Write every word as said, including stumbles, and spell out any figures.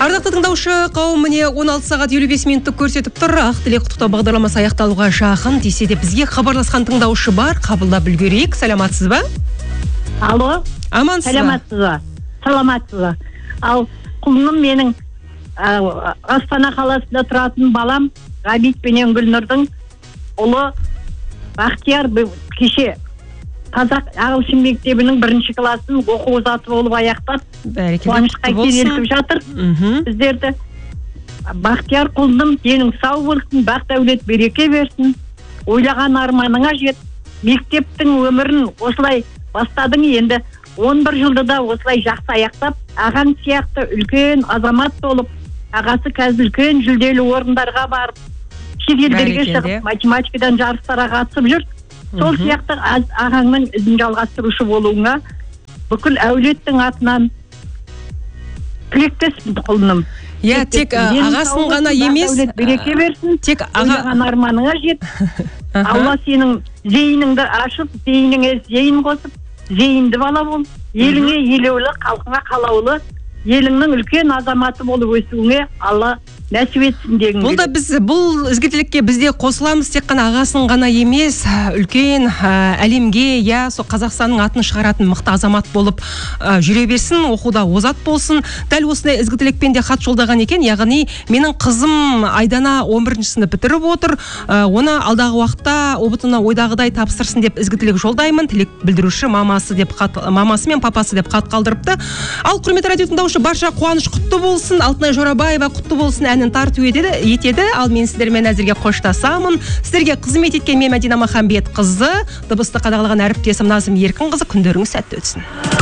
Ардақты тыңдаушы қауым, міне он алты сағат елу бес минутты көрсетіп тұр. Ақ тілек құттықтау бағдарламасы аяқталуға жақын. Десе де бізге хабарласқан тыңдаушы бар. Қабылдап үлгерейік. Саламатсыз ба? Алло. Амансыз ба? Саламатсыз ба? Саламатсыз ба? Ал құлыным менің ә, Астана қаласында тұратын балам Ғабит пенен Гүлнұрдың ұлы Бақтияр кеше Қазақ ағылшын мектебінің бірінші классын оқу озаты болып аяқтап, қуанышқа кенелтіп жатыр. Біздерді Бақтияр құлыным денің сау болсын, бақ дәулет береке берсін. Ойлаған арманыңа жет. Мектептің өмірін осылай бастадың, енді он бір жылды да осылай жақсы аяқтап, ағаң сияқты үлкен азамат болып, ағасы қазір үлкен жүлделі орындарға барып, шетелдерге шығып, математикадан жарыстарға қатысып жүр. Сол сияқты ағаңның ізін жалғастырушы болуыңа бүкіл әулеттің атынан тілектеспін құлыным. Иә, тек ағасын ғана емес, береке берсін, тек ойлаған арманыңа жет. Алла сенің зейініңді ашып, зейініңе зейін қосып, зейінді бала бол, еліңе елеулі, халқыңа қалаулы, еліңнің үлкен азаматы болып өсуіңе Алла нәсіп етсін дегім келеді. Бұл да біз, бұл ізгілікке бізде қосыламыз, тек қана ағасын ғана емес, үлкен әлемге, я, со Қазақстанның атын шығаратын мықты азамат болып жүре берсін, оқуда озат болсын. Дәл осындай ізгілікпен де хат жолдаған екен, яғни менің қызым Айдана он бірінші сынып бітіріп отыр, оны алдағы уақытта обытына ойдағыдай тапсырсын деп ізгілік жолдаймын. Тілек білдіруші мамасы деп хат, мамасы мен папасы деп хат қалдырыпты. Ал құрметті радио тыңдаушы, барша қуаныш құтты болсын, Алтынай Жорабаева құтты болсын әнін тарту етеді, етеді. Ал мен сіздермен әзірге қоштасамын. Сіздерге қызмет еткен мен Мәдина Махамбет қызы, дыбысты қадағалаған әріптесім Назым Еркін қызы. Күндеріңіз сәтті өтсін.